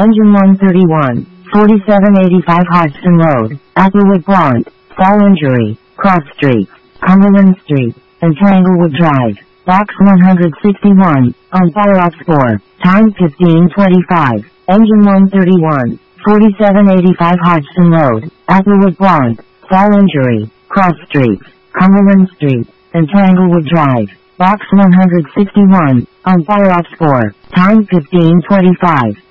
Engine 131, 4785 Hodgson Road, Applewood Blonde, Fall Injury, Cross Street, Cumberland Street, and Tanglewood Drive. Box 161, on fire off 4, time 15:25, Engine 131, 4785 Hodgson Road, Applewood Blonde, Fall Injury, Cross Street, Cumberland Street, and Tanglewood Drive. Box 161, on fire off 4, time 15:25.